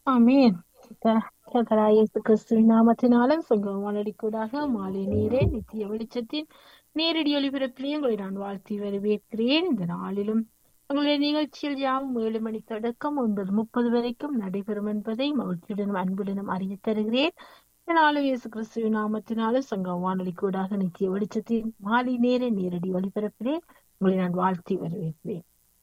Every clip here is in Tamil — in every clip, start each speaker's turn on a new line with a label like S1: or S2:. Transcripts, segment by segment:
S1: ஆமென். கர்த்தராகிய இயேசு கிறிஸ்துவின் நாமத்தினாலும் சங்கம் வானொலிக்கூடாக மாலை நேரே நித்திய வெளிச்சத்தின் நேரடி ஒளிபரப்பிலே உங்களை நான் வாழ்த்தி வரவேற்கிறேன். இந்த நாளிலும் உங்களுடைய நிகழ்ச்சியில் யாவும் 7 மணி தொடக்கம் 9:30 வரைக்கும் நடைபெறும் என்பதை மகிழ்ச்சியுடனும் அன்புடனும் அறிய தருகிறேன். இந்த நாளும் இயேசு கிறிஸ்துவின் நாமத்தினாலும் சங்கம் வானொலிக்கூடாக நித்திய வெளிச்சத்தின் மாலை நேர நேரடி ஒளிபரப்பிலே உங்களை நான் வாழ்த்தி வரவேற்கிறேன்.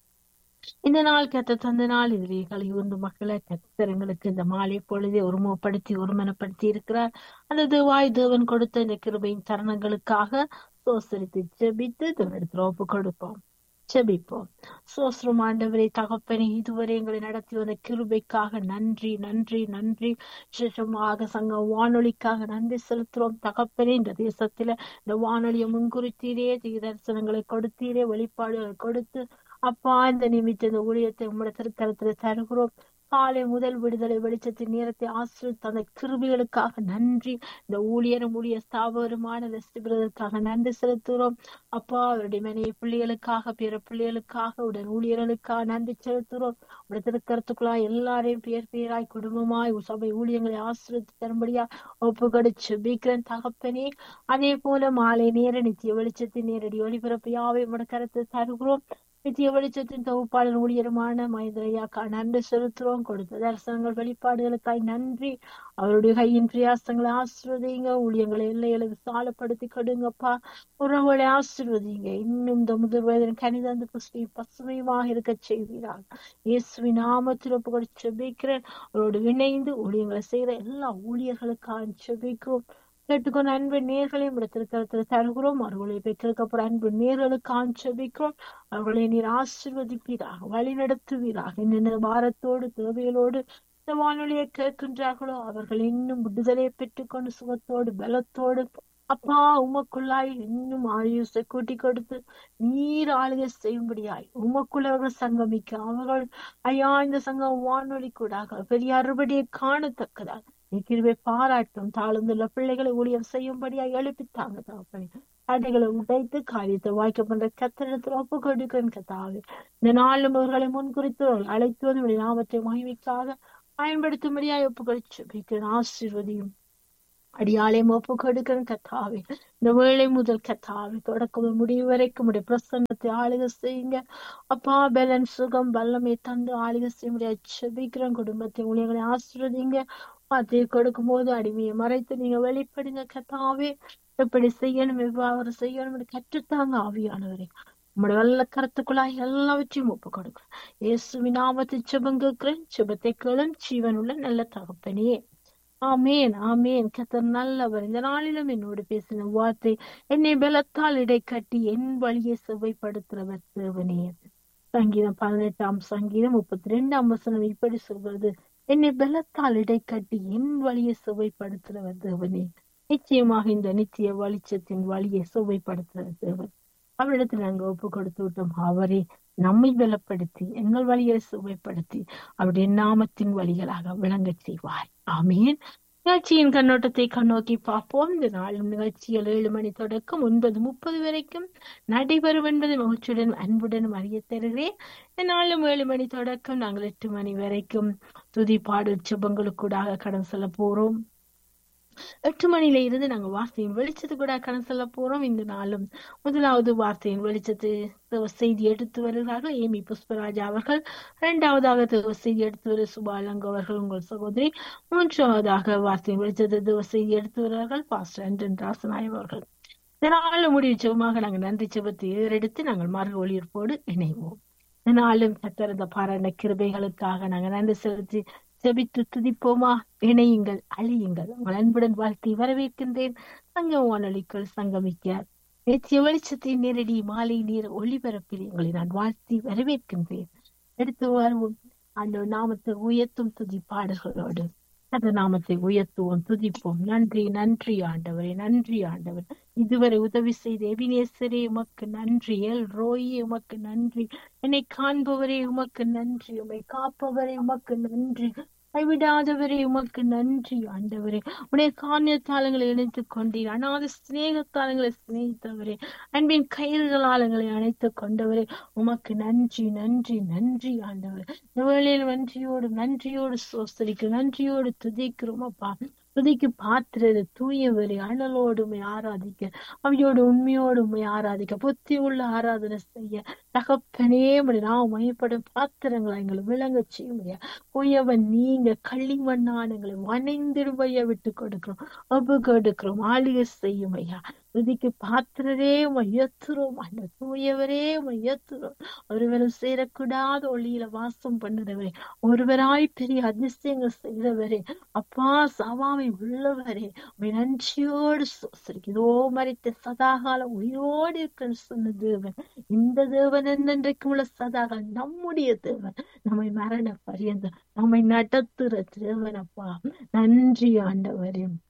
S1: இந்த நாள் கத்த தந்த நாள் இதிலே களை உண்டு மக்களை கத்தரங்களுக்கு இந்த மாலை பொழுதை ஒருமுகப்படுத்தி ஒருமனப்படுத்தி இருக்கிறார். அந்த தேவாய் தேவன் கொடுத்த இந்த கிருபையின் தருணங்களுக்காக சோசரித்து ஜெபித்து தேவனிடத்தில் ஒப்பு கொடுப்போம். ஜெபிப்போம். சோஸ்திரம் ஆண்டவரே, தகப்பனே, இதுவரை எங்களை நடத்தி வந்த கிருபைக்காக நன்றி நன்றி நன்றி. விசேஷமாக சங்க வானொலிக்காக நன்றி செலுத்துறோம் தகப்பனே. இந்த தேசத்துல இந்த வானொலியை முன்குறித்தீரே, தீர்தரிசனங்களை கொடுத்தீரே, வெளிப்பாடுகளை கொடுத்து அப்பா இந்த நிமித்த இந்த ஊழியத்தை உம்முடைய திருக்கரத்துல தருகிறோம். காலை முதல் விடுதலை வெளிச்சத்தின் நேரத்தை ஆசிரியர் அந்த கிருபிகளுக்காக நன்றி. இந்த ஊழிய ஸ்தாபகருமான பிரதற்காக நன்றி செலுத்துகிறோம். அப்பா அவருடைய மனைவி பிள்ளைகளுக்காக பிற பிள்ளைகளுக்காக உடன் ஊழியர்களுக்காக நன்றி செலுத்துகிறோம். உடைய திருக்கரத்துக்குள்ளாய் எல்லாரையும் பேர் பேராய் குடும்பமாய் சபை ஊழியங்களை ஆசிரியத்து தரும்படியா ஒப்புக்கொடுச்சு பீக்கிறன் தகப்பனே. அதே போல மாலை நேர நித்திய வெளிச்சத்தின் நேரடி ஒளிபரப்பு யாவை உடைய கருத்தை தருகிறோம். நித்திய வெளிச்சத்தின் தொகுப்பாளர் ஊழியருமான மகேந்திரையாக்கா நன்றி செலுத்துறோம். கொடுத்த தரிசனங்கள் வெளிப்பாடுகளுக்காய் நன்றி. அவருடைய கையின் பிரியாசங்களை ஆசிர்வதிங்க. ஊழியங்களை எல்லைகளை விசாலப்படுத்தி கொடுங்கப்பா. உறவுகளை ஆசிர்வதிங்க. இன்னும் இந்த முதிர் வயதின் கனிதந்து புஷ்டி பசுமையுமாக இருக்க செய்வீராக. இயேசுவின் நாமத்தில் ஒப்புக்கொடு செபிக்கிறேன். அவரோடு இணைந்து ஊழியங்களை செய்யற எல்லா ஊழியர்களுக்காக செபிக்கிறோம். கேட்டுக்கொண்ட அன்பு நேர்களையும் இடத்திற்கிறத தருகிறோம். அவர்களை பெற்றிருக்கப்பட அன்பு நேர்களுக்காக செபிக்கிறோம். அவர்களை நீர் ஆசீர்வதிப்பீராக, வழி நடத்துவீராக. என்னென்ன பாரத்தோடு தேவைகளோடு இந்த வானொலியை கேட்கின்றார்களோ அவர்கள் இன்னும் விடுதலையை பெற்றுக்கொண்டு சுகத்தோடு பலத்தோடு அப்பா உமக்குள்ளாய் இன்னும் ஆயுசை கூட்டி கொடுத்து நீர் ஆளுகை செய்யும்படியாய் உமக்குள்ளவர்கள் சங்கமிக்க அவர்கள் ஐயா இந்த சங்கம் வானொலி கூடாக பெரிய அறுபடியை காணத்தக்கதாக கிருபை பாராட்டும். தாழ்ந்துள்ள பிள்ளைகளை ஊழியம் செய்யும்படியா எழுப்பித்தாங்க தகப்பனே. அடைகளை உடைத்து காரியத்தை வாய்க்க பண்ற கத்திரத்தில் ஒப்பு கொடுக்கும் கத்தாவே. இந்த நாளும் அவர்களை முன்குறித்து அழைத்து வந்து நாமத்தை மகிமைக்காக பயன்படுத்தும்படியா ஒப்பு கொடுத்து ஆசீர்வதியும் அடியாளையும் ஒப்பு கொடுக்கிறேன் கத்தாவே. இந்த வேளை முதல் கத்தாவே தொடக்கம் முடிவு வரைக்கும் உடைய பிரசன்னத்தை ஆளுகை செய்யுங்க அப்பா. பலன் சுகம் வல்லமை தந்து ஆளுகை செய்ய முடியாது செபிக்கிறேன். குடும்பத்தை ஊழியர்களை ஆசீர்வதிங்க. வார்த்தையை கொடுக்கும் போது அடிமையை மறைத்து நீங்க வெளிப்படுங்க கத்தாவே. எப்படி செய்யணும் எவ்வாறு செய்யணும் கற்றுத்தாங்க ஆவியானவரே. உங்களுடைய வல்ல கருத்துக்குள்ளாய் எல்லாவற்றையும் ஒப்பு கொடுக்கிறேன். இயேசுவின் நாமத்தை செபம் கேட்கிறேன். செபத்தை கேளும் ஜீவனுள்ள நல்ல தகப்பனே. ஆமேன் ஆமேன். கர்த்தர் நல்லவர். இந்த நாளிலும் என்னோடு பேசின வார்த்தை என்னை பலத்தால் இடை கட்டி என் வழியை செவ்வைப்படுத்துறவர் தேவனே. சங்கீதம் 18 சங்கீதம் 32 இப்படி சொல்வது, என்னை பலத்தால் இடை கட்டி என் வழியை செவ்வைப்படுத்துறவர் தேவனே. நிச்சயமாக இந்த நித்திய வெளிச்சத்தின் வழியை செவ்வைப்படுத்துறவர் தேவன். அவரிடத்தில் நாங்கள் ஒப்பு கொடுத்து விட்டோம். அவரே நம்மை பலப்படுத்தி எங்கள் வழியை சுவைப்படுத்தி அவருடைய நாமத்தின் வழிகளாக விளங்க செய்வார். ஆமீன். நிகழ்ச்சியின் கண்ணோட்டத்தை கண்ணோக்கி பார்ப்போம். இந்த நாளும் நிகழ்ச்சிகள் 7 மணி தொடக்கம் 9:30 வரைக்கும் நடைபெறும் என்பதை மகிழ்ச்சியுடன் அன்புடன் அறிய தருகிறேன். இந்த நாளும் 7 மணி தொடக்கம் நாங்கள் 8 மணி வரைக்கும் துதி பாடல் செபங்களுக்கூடாக கடன் செல்ல போறோம். 8 மணியில இருந்து நாங்க வார்த்தையின் வெளிச்சத்து கூட கடன் செல்ல போறோம். இந்த நாளும் முதலாவது வார்த்தையின் வெளிச்சத்து செய்தி எடுத்து வருகிறார்கள் ஏமி புஷ்பராஜா அவர்கள். இரண்டாவதாக செய்தி எடுத்து வரு சுபாலங்க அவர்கள் உங்கள் சகோதரி. மூன்றாவதாக வார்த்தையின் வெளிச்சத்து செய்தி எடுத்து வருகிறார்கள் பாஸ்டர் அண்டன் ராசநாய் அவர்கள். இதனால முடிவு செவமாக நாங்கள் நன்றி செபத்தை ஏறெடுத்து நாங்கள் மார்க ஒளியற்போடு இணைவோம். இதனாலும் கத்தரந்த பாராட்ட கிருபைகளுக்காக நாங்கள் நன்றி செலுத்தி ஜெபித்து துதிப்போமா. இணையுங்கள், அழியுங்கள். உங்கள் அன்புடன் வாழ்த்தி வரவேற்கின்றேன். சங்க வானொலிக்குள் சங்கமிக்க நித்திய வெளிச்சத்தின் நேரடி மாலை நேர ஒளிபரப்பில் உங்களை நான் வாழ்த்தி வரவேற்கின்றேன். எடுத்து வருவோம் அந்த நாமத்தை உயர்த்தும் துதி பாடல்களோடு அந்த நாமத்தை உயர்த்துவோம், துதிப்போம். நன்றி நன்றி ஆண்டவரே, நன்றி ஆண்டவர். இதுவரை உதவி செய்த எபினேசரே உமக்கு நன்றி. எல் ரோயே உமக்கு நன்றி. என்னை காண்பவரே உமக்கு நன்றி. உம்மை காப்பவரே உமக்கு நன்றி. கைவிடாதவரே உமக்கு நன்றி ஆண்டவரே. உடைய காரியத்தாளங்களை இணைத்துக் கொண்டீர். அநாத சிநேகத்தாளங்களை சிநேகித்தவரே, அன்பின் கயிறுகளாளங்களை அணைத்துக் கொண்டவரே, உமக்கு நன்றி நன்றி நன்றி ஆண்டவரே. இந்த வேளையில் நன்றியோடு சோஸ்தரிக்கிறோம், நன்றியோடு துதிக்கிறோம் அப்பா. துதிக்கு பாத்திரது தூயவரே, அனலோடு உம்மை ஆராதிக்க, அவையோடு உண்மையோடு உம்மை ஆராதிக்க, புத்தி உள்ள ஆராதனை செய்ய தகப்பனே நான் மையப்படும் பாத்திரங்களை எங்களை விளங்க செய்ய உயவன் நீங்க களிமண்ணான எங்களை வனைந்திருமைய விட்டு கொடுக்கிறோம், ஒப்பு கொடுக்கிறோம். ஆளுகை செய்யும் ஐயா. துதிக்கு பாத்திரரே மையத்துறோம், அந்த தூயவரே மையத்துறோம். ஒருவரும் சேரக்கூடாத ஒளியில வாசம் பண்ணுறவரே, ஒருவராய் பெரிய அதிசயங்கள் செய்கிறவரே, அப்பா சவாமை உள்ளவரே, உம்மை நன்றியோடு இதோ மறித்த சதாகாலம் உயிரோடு இருக்கிற சொன்ன தேவன், இந்த தேவன் என்னென்றைக்கும் உள்ள சதாகாலம் நம்முடைய தேவன், நம்மை மரண பரியந்தம் நம்மை நடத்துற தேவன் அப்பா. நன்றி ஆண்டவரே.